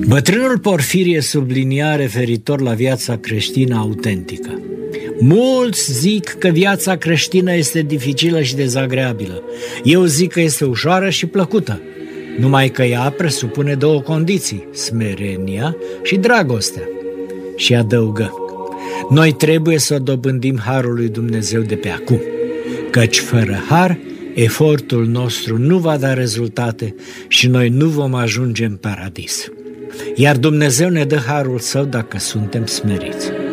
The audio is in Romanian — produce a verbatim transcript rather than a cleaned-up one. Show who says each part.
Speaker 1: Bătrânul Porfirie sublinia referitor la viața creștină autentică. Mulți zic că viața creștină este dificilă și dezagreabilă. Eu zic că este ușoară și plăcută, numai că ea presupune două condiții, smerenia și dragostea. Și adăugă: noi trebuie să dobândim harul lui Dumnezeu de pe acum, căci fără har, efortul nostru nu va da rezultate și noi nu vom ajunge în paradis. Iar Dumnezeu ne dă harul Său dacă suntem smeriți.